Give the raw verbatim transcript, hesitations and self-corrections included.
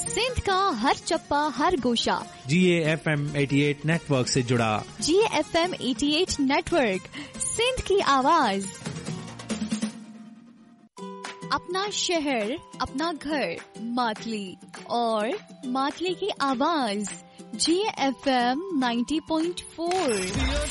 सिंध का हर चप्पा हर गोशा जीए एफएम अठासी नेटवर्क से जुड़ा। जीए एफएम अठासी नेटवर्क, सिंध की आवाज। अपना शहर, अपना घर, मातली और मातली की आवाज। जीए एफएम नब्बे पॉइंट चार।